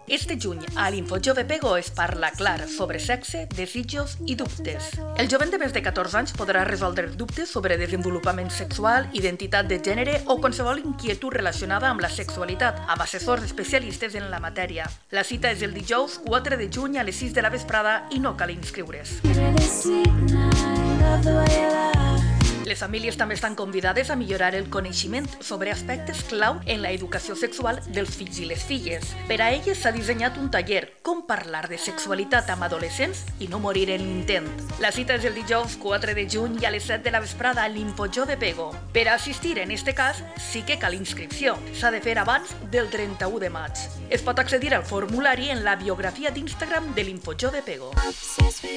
Este juny, a l'Infojove Pego es parla clar sobre sexe, desitjos i dubtes. El jovent de més de 14 anys podrà resoldre dubtes sobre desenvolupament sexual, identitat de gènere o qualsevol inquietud relacionada amb la sexualitat, amb assessors especialistes en la matèria. La cita és el dijous 4 de juny a les 6 de la vesprada i no cal inscriure's. Les famílies també estan convidades a millorar el coneixement sobre aspectes clau en la educació sexual dels fills i les filles. Per a elles s'ha dissenyat un taller Com parlar de sexualitat amb adolescents i no morir en l'intent. La cita és el dijous 4 de juny i a les 7 de la vesprada a l'Infojove Pego. Per a assistir en este cas sí que cal inscripció. S'ha de fer abans del 31 de maig. Es pot accedir al formulari en la biografia d'Instagram de l'Infojove Pego.